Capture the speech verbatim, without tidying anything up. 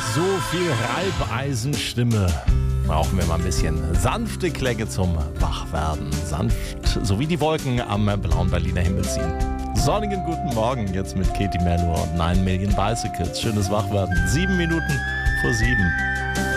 so viel Reibeisenstimme brauchen wir mal ein bisschen sanfte Klänge zum Wachwerden. Sanft, so wie die Wolken am blauen Berliner Himmel ziehen. Sonnigen guten Morgen jetzt mit Katie Melua und nine Million Bicycles. Schönes Wachwerden. Sieben Minuten vor sieben.